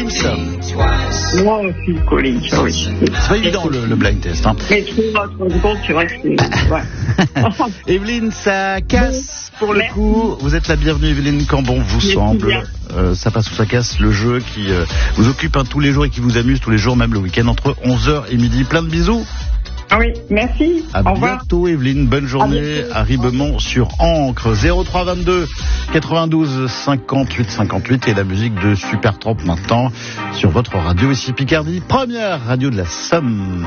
Moi aussi, Collins, oui. C'est pas évident le blind test. Hein. Mais tu vas te rendre compte, c'est vrai que c'est... Ouais. Evelyne, ça casse pour le coup. Vous êtes la bienvenue, Evelyne, quand bon vous semble. Ça passe ou ça casse, le jeu qui vous occupe tous les jours et qui vous amuse tous les jours, même le week-end, entre 11h et midi. Plein de bisous. Ah oui, merci. À bientôt, Evelyne. Bonne journée. À Ribemont sur Ancre. 03 22 92 58 58 et la musique de Supertramp maintenant sur votre radio ici Picardie, première radio de la Somme.